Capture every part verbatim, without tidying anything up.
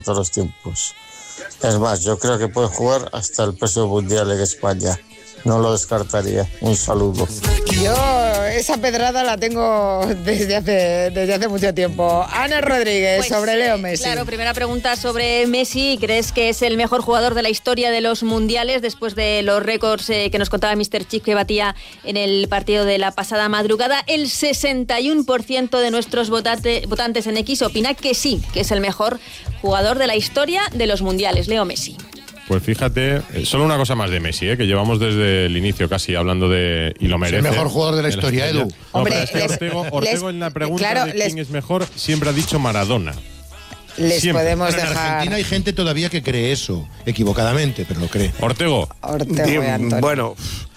todos los tiempos. Es más, yo creo que puede jugar hasta el próximo Mundial en España. No lo descartaría. Un saludo. Yo esa pedrada la tengo desde hace, desde hace mucho tiempo. Ana Rodríguez, pues, sobre Leo Messi. Claro, primera pregunta sobre Messi. ¿Crees que es el mejor jugador de la historia de los mundiales después de los récords eh, que nos contaba míster Chip que batía en el partido de la pasada madrugada? El sesenta y uno por ciento de nuestros votate, votantes en X opina que sí, que es el mejor jugador de la historia de los mundiales, Leo Messi. Pues fíjate, solo una cosa más de Messi, ¿eh? Que llevamos desde el inicio casi hablando de... Y lo merece. Es el mejor jugador de la historia, Edu. No, Hombre, pero es que les, Ortego, Ortego les, en la pregunta claro, de les, quién es mejor siempre ha dicho Maradona. Les siempre. podemos Pero en dejar... Argentina hay gente todavía que cree eso, equivocadamente, pero lo cree. Ortego. Ortego y Antonio. Bueno...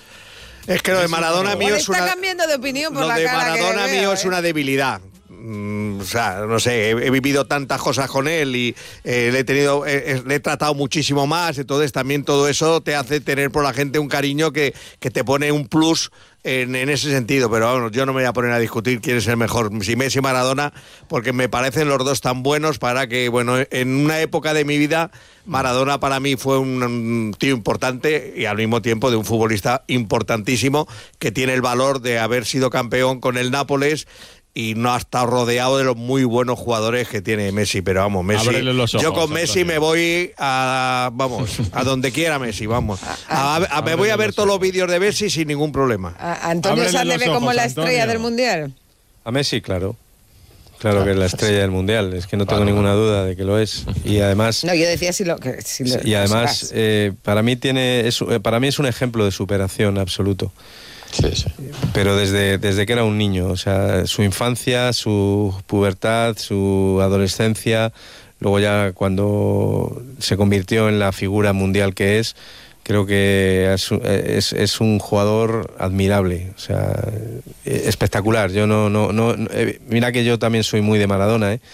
Es que lo de Maradona mío es una... está cambiando de opinión por lo la de cara Maradona que mío veo, es ¿eh? una debilidad. Mm, o sea, no sé, he, he vivido tantas cosas con él y eh, le he tenido, eh, le he tratado muchísimo más, entonces también todo eso te hace tener por la gente un cariño que, que te pone un plus en, en ese sentido, pero bueno, yo no me voy a poner a discutir quién es el mejor, si Messi o Maradona, porque me parecen los dos tan buenos para que, bueno, en una época de mi vida, Maradona para mí fue un, un tío importante y al mismo tiempo de un futbolista importantísimo que tiene el valor de haber sido campeón con el Nápoles y no ha estado rodeado de los muy buenos jugadores que tiene Messi, pero vamos, Messi, los ojos, yo con Messi Antonio. me voy a, vamos, a donde quiera Messi, vamos, a, a, a, me voy a ver todos los vídeos de Messi sin ningún problema. A Antonio Ábrele Sanz le los ve como ojos, la estrella Antonio. del Mundial. A Messi, claro. Claro que es la estrella del Mundial, es que no tengo ninguna duda de que lo es. Y además... No, yo decía si lo... Que, si lo y además, eh, para mí tiene es, para mí es un ejemplo de superación absoluto. Sí, sí. Pero desde, desde que era un niño, o sea, su infancia, su pubertad, su adolescencia, luego ya cuando se convirtió en la figura mundial que es, creo que es, es, es un jugador admirable, o sea, espectacular. Yo no, no, no, mira que yo también soy muy de Maradona, ¿eh?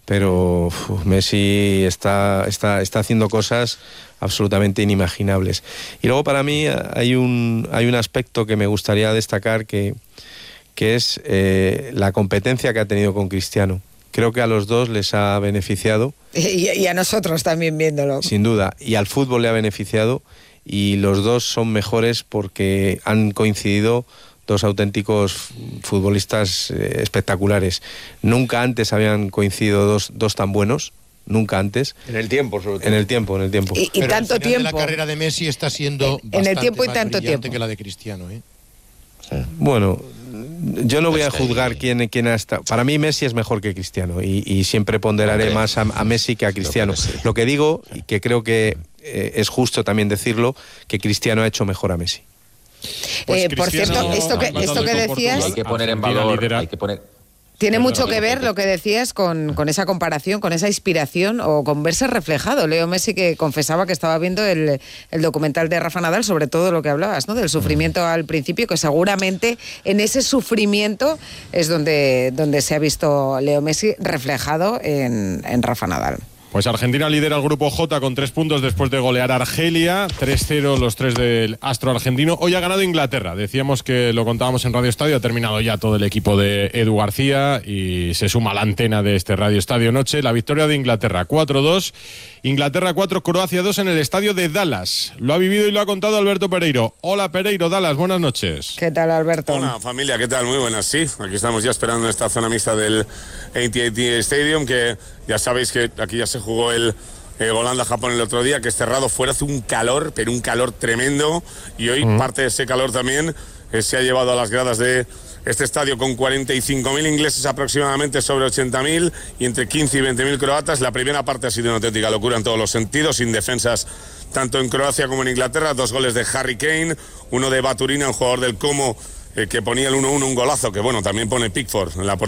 Pero uf, Messi está, está, está haciendo cosas absolutamente inimaginables. Y luego para mí hay un, hay un aspecto que me gustaría destacar que, que es eh, la competencia que ha tenido con Cristiano. Creo que a los dos les ha beneficiado. Y, y a nosotros también viéndolo. Sin duda. Y al fútbol le ha beneficiado. Y los dos son mejores porque han coincidido dos auténticos futbolistas eh, espectaculares. Nunca antes habían coincidido dos, dos tan buenos. Nunca antes. En el tiempo, sobre todo. En el tiempo, en el tiempo. Y, y Pero tanto el final tiempo. de la carrera de Messi está siendo En el bastante tiempo y más tanto brillante tiempo. que la de Cristiano, ¿eh? Bueno, yo no voy a juzgar quién, quién ha estado. Para mí Messi es mejor que Cristiano y, y siempre ponderaré más a, a Messi que a Cristiano. Lo que digo, y que creo que eh, es justo también decirlo, que Cristiano ha hecho mejor a Messi. Pues eh, por cierto, esto que, esto que decías... Hay que poner en Argentina valor, lidera. hay que poner... Tiene mucho que ver lo que decías con, con esa comparación, con esa inspiración o con verse reflejado. Leo Messi, que confesaba que estaba viendo el, el documental de Rafa Nadal sobre todo lo que hablabas, ¿no? Del sufrimiento al principio, que seguramente en ese sufrimiento es donde, donde se ha visto Leo Messi reflejado en, en Rafa Nadal. Pues Argentina lidera el grupo J con tres puntos después de golear a Argelia, tres cero los tres del astro argentino. Hoy ha ganado Inglaterra, decíamos que lo contábamos en Radio Estadio, ha terminado ya todo el equipo de Edu García y se suma la antena de este Radio Estadio Noche. La victoria de Inglaterra, cuatro dos, Inglaterra cuatro, Croacia dos en el estadio de Dallas. Lo ha vivido y lo ha contado Alberto Pereiro. Hola Pereiro, Dallas, buenas noches. ¿Qué tal, Alberto? Hola familia, ¿qué tal? Muy buenas, sí. Aquí estamos ya esperando en esta zona mixta del A T and T Stadium, que ya sabéis que aquí ya se jugó el eh, Holanda-Japón el otro día, que es cerrado, fuera hace un calor, pero un calor tremendo, y hoy mm. parte de ese calor también eh, se ha llevado a las gradas de este estadio con cuarenta y cinco mil ingleses aproximadamente sobre ochenta mil y entre quince y veinte mil croatas. La primera parte ha sido una auténtica locura en todos los sentidos, sin defensas tanto en Croacia como en Inglaterra. Dos goles de Harry Kane, uno de Baturina, un jugador del Como, eh, que ponía el uno uno, un golazo, que bueno, también pone Pickford en la portería.